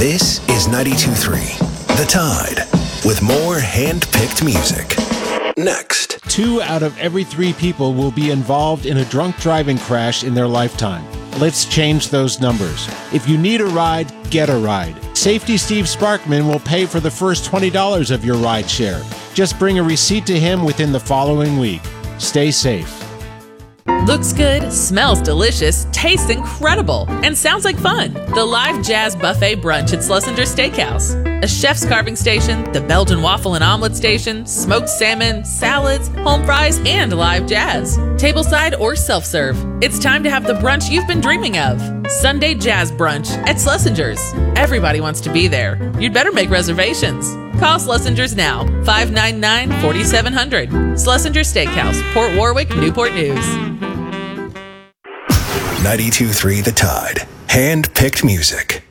This is 92.3 The Tide, with more hand-picked music. Next. 2 out of every 3 people will be involved in a drunk driving crash in their lifetime. Let's change those numbers. If you need a ride, get a ride. Safety Steve Sparkman will pay for the first $20 of your ride share. Just bring a receipt to him within the following week. Stay safe. Looks good, smells delicious, tastes incredible, and sounds like fun. The Live Jazz Buffet Brunch at Schlesinger Steakhouse. A chef's carving station, the Belgian waffle and omelet station, smoked salmon, salads, home fries, and live jazz. Tableside or self-serve. It's time to have the brunch you've been dreaming of. Sunday Jazz Brunch at Schlesinger's. Everybody wants to be there. You'd better make reservations. Call Schlesinger's now, 599-4700. Schlesinger Steakhouse, Port Warwick, Newport News. 92.3 The Tide. Hand-picked music.